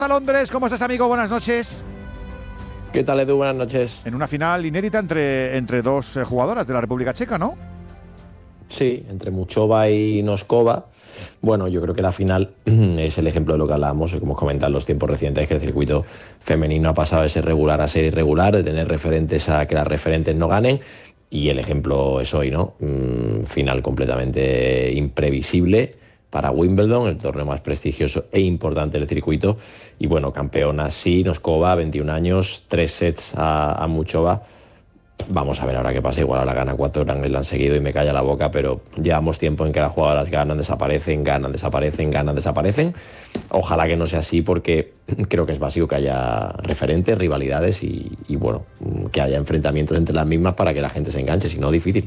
Londres, ¿cómo estás, amigo? Buenas noches. ¿Qué tal, Edu? Buenas noches. En una final inédita entre dos jugadoras de la República Checa, ¿no? Sí, entre Muchova y Noskova. Bueno, yo creo que la final es el ejemplo de lo que hablábamos, como comentan los tiempos recientes, que el circuito femenino ha pasado de ser regular a ser irregular, de tener referentes a que las referentes no ganen, y el ejemplo es hoy, ¿no? Final completamente imprevisible para Wimbledon, el torneo más prestigioso e importante del circuito. Y bueno, campeona sí, Noskova, 21 años, 3 sets a Muchova. Vamos a ver ahora qué pasa, igual ahora gana 4 Grand Slam seguido y me calla la boca, pero llevamos tiempo en que las jugadoras ganan, desaparecen, ganan, desaparecen, ganan, desaparecen. Ojalá que no sea así, porque creo que es básico que haya referentes, rivalidades y bueno, que haya enfrentamientos entre las mismas para que la gente se enganche, si no, difícil.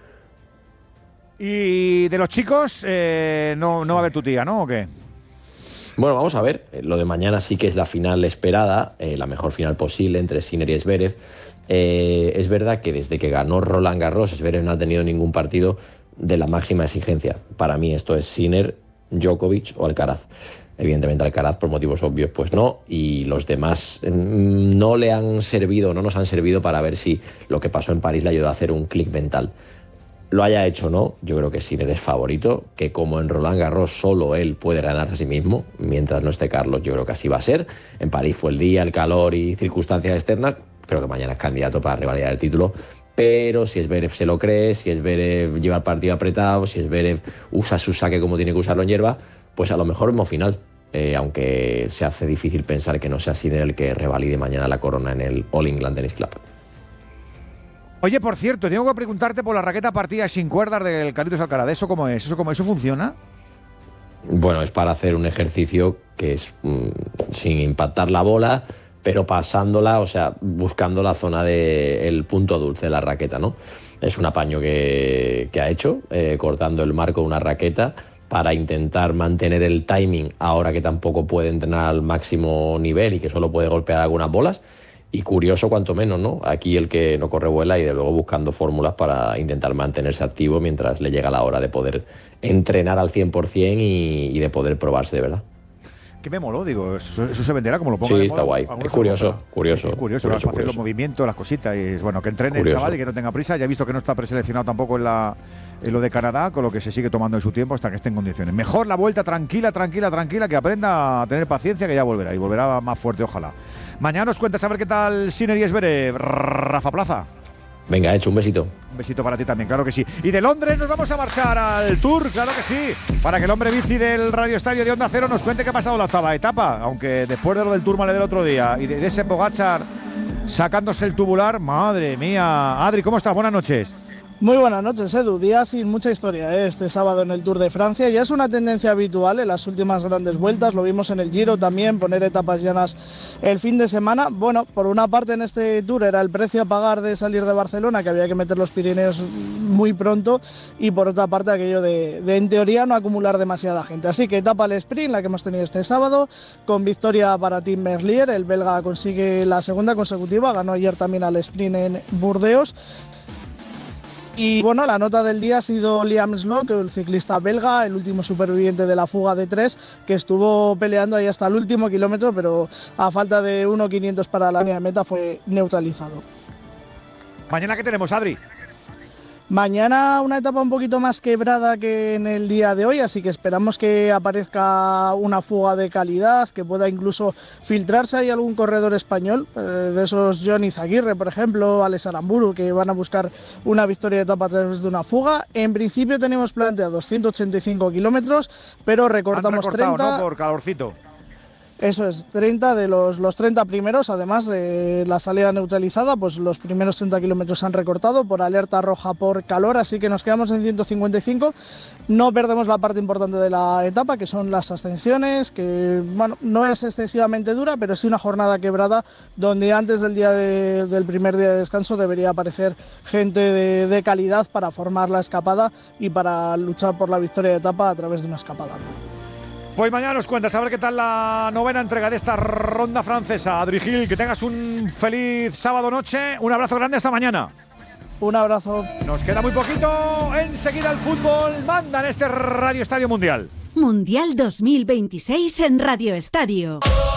Y de los chicos, no va a haber tu tía, ¿no? ¿O qué? Bueno, vamos a ver. Lo de mañana sí que es la final esperada, la mejor final posible entre Sinner y Zverev. Es verdad que desde que ganó Roland Garros, Zverev no ha tenido ningún partido de la máxima exigencia. Para mí esto es Sinner, Djokovic o Alcaraz. Evidentemente Alcaraz, por motivos obvios, pues no. Y los demás no le han servido, no nos han servido para ver si lo que pasó en París le ayudó a hacer un clic mental. Lo haya hecho o no, yo creo que Sinner es favorito, que como en Roland Garros solo él puede ganarse a sí mismo, mientras no esté Carlos, yo creo que así va a ser. En París fue el día, el calor y circunstancias externas, creo que mañana es candidato para revalidar el título, pero si Zverev se lo cree, si Zverev lleva el partido apretado, si Zverev usa su saque como tiene que usarlo en hierba, pues a lo mejor vemos final. Aunque se hace difícil pensar que no sea Sinner el que revalide mañana la corona en el All England Tennis Club. Oye, por cierto, tengo que preguntarte por la raqueta partida sin cuerdas del Carlitos Alcaraz. ¿Eso cómo es? ¿Eso funciona? Bueno, es para hacer un ejercicio que es sin impactar la bola, pero pasándola, o sea, buscando la zona del punto dulce de la raqueta, ¿no? Es un apaño que ha hecho, cortando el marco de una raqueta para intentar mantener el timing ahora que tampoco puede entrenar al máximo nivel y que solo puede golpear algunas bolas. Y curioso cuanto menos, ¿no? Aquí el que no corre vuela, y de luego buscando fórmulas para intentar mantenerse activo mientras le llega la hora de poder entrenar al 100% y de poder probarse de verdad. Que me moló, digo, eso se venderá como lo ponga. Sí, está guay. Es curioso. Es curioso hacer los movimientos, las cositas. Y bueno, que entrene el chaval y que no tenga prisa. Ya he visto que no está preseleccionado tampoco en lo de Canadá, con lo que se sigue tomando en su tiempo hasta que esté en condiciones. Mejor la vuelta tranquila, que aprenda a tener paciencia, que ya volverá. Y volverá más fuerte, ojalá. Mañana nos cuentas a ver qué tal Sinner y Zverev. Rafa Plaza. Venga, hecho, un besito. Un besito para ti también, claro que sí. Y de Londres nos vamos a marchar al Tour, claro que sí, para que el hombre bici del Radio Estadio de Onda Cero nos cuente qué ha pasado en la octava etapa, aunque después de lo del Tourmalet del otro día y de ese Pogačar sacándose el tubular, madre mía. Adri, ¿cómo estás? Buenas noches. Muy buenas noches, Edu. Día sin mucha historia, este sábado en el Tour de Francia. Ya es una tendencia habitual en las últimas grandes vueltas. Lo vimos en el Giro también, poner etapas llanas el fin de semana. Bueno, por una parte en este Tour era el precio a pagar de salir de Barcelona, que había que meter los Pirineos muy pronto, y por otra parte aquello de en teoría no acumular demasiada gente. Así que etapa al sprint, la que hemos tenido este sábado, con victoria para Tim Merlier. El belga consigue la segunda consecutiva, ganó ayer también al sprint en Burdeos. Y bueno, la nota del día ha sido Liam Slock, el ciclista belga, el último superviviente de la fuga de 3, que estuvo peleando ahí hasta el último kilómetro, pero a falta de 1.500 para la línea de meta fue neutralizado. ¿Mañana qué tenemos, Adri? Mañana una etapa un poquito más quebrada que en el día de hoy, así que esperamos que aparezca una fuga de calidad, que pueda incluso filtrarse ahí algún corredor español, de esos Johnny Izaguirre, por ejemplo, Alex Aramburu, que van a buscar una victoria de etapa a través de una fuga. En principio tenemos planteados 185 kilómetros, pero recortamos 30. ¿No? Por calorcito. Eso es, 30 de los 30 primeros, además de la salida neutralizada, pues los primeros 30 kilómetros se han recortado por alerta roja por calor, así que nos quedamos en 155. No perdemos la parte importante de la etapa, que son las ascensiones, que bueno, no es excesivamente dura, pero sí una jornada quebrada, donde antes del del primer día de descanso debería aparecer gente de calidad para formar la escapada y para luchar por la victoria de etapa a través de una escapada. Pues mañana nos cuentas a ver qué tal la novena entrega de esta ronda francesa. Adri Gil, que tengas un feliz sábado noche. Un abrazo grande, hasta mañana. Un abrazo. Nos queda muy poquito. Enseguida el fútbol manda en este Radio Estadio Mundial. Mundial 2026 en Radio Estadio.